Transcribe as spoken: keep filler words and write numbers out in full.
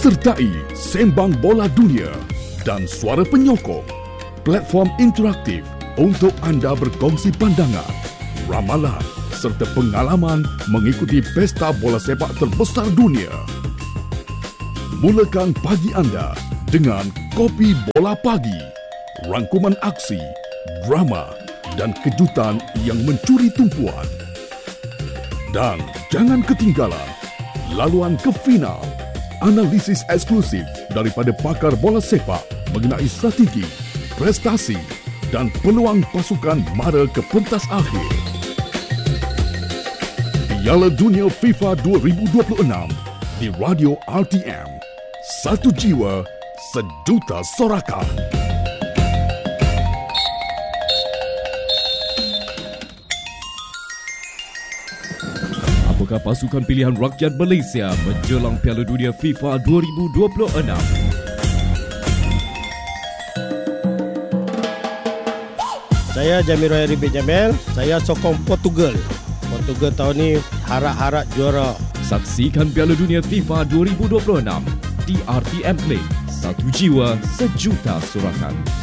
sertai Sembang Bola Dunia dan Suara Penyokong, platform interaktif untuk anda berkongsi pandangan, ramalan serta pengalaman mengikuti pesta bola sepak terbesar dunia. Mulakan pagi anda dengan Kopi Bola Pagi, rangkuman aksi, drama dan kejutan yang mencuri tumpuan. Dan jangan ketinggalan laluan ke final, analisis eksklusif daripada pakar bola sepak mengenai strategi, prestasi dan peluang pasukan mara ke pentas akhir. Piala Dunia FIFA dua ribu dua puluh enam di Radio R T M. Satu jiwa, sejuta sorakan. Apakah pasukan pilihan rakyat Malaysia menjelang Piala Dunia FIFA dua ribu dua puluh enam? Saya Jamil Raya Ribet Jamil. Saya sokong Portugal. Portugal tahun ni harap-harap juara. Saksikan Piala Dunia FIFA dua ribu dua puluh enam di R T M Play. Satu jiwa, sejuta sorakan.